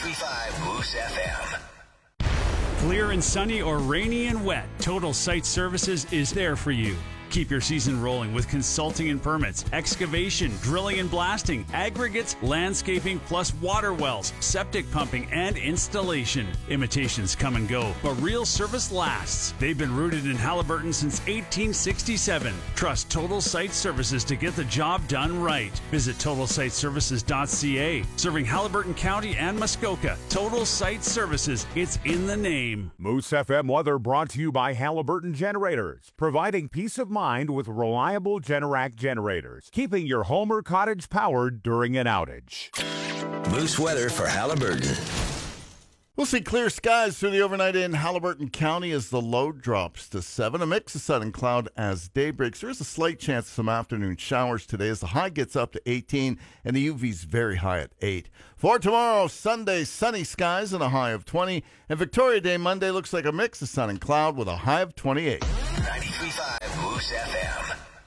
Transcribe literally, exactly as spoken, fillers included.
five Moose F M. Clear and sunny or rainy and wet, Total Site Services is there for you. Keep your season rolling with consulting and permits, excavation, drilling and blasting, aggregates, landscaping, plus water wells, septic pumping, and installation. Imitations come and go, but real service lasts. They've been rooted in Haliburton since eighteen sixty-seven. Trust Total Site Services to get the job done right. Visit total site services dot c a. Serving Haliburton County and Muskoka. Total Site Services. It's in the name. Moose F M weather brought to you by Haliburton Generators, providing peace of mind with reliable Generac generators, keeping your home or cottage powered during an outage. Moose weather for Haliburton. We'll see clear skies through the overnight in Haliburton County as the low drops to seven. A mix of sun and cloud as day breaks. There is a slight chance of some afternoon showers today as the high gets up to eighteen and the U V's very high at eight. For tomorrow, Sunday, sunny skies and a high of twenty. And Victoria Day Monday looks like a mix of sun and cloud with a high of twenty-eight.